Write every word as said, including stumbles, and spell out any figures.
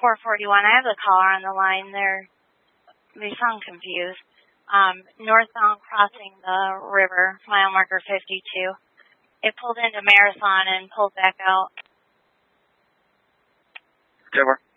four forty-one. I have the caller on the line. They're, they sound confused. Um, northbound crossing the river, mile marker fifty-two. It pulled into Marathon and pulled back out. Over.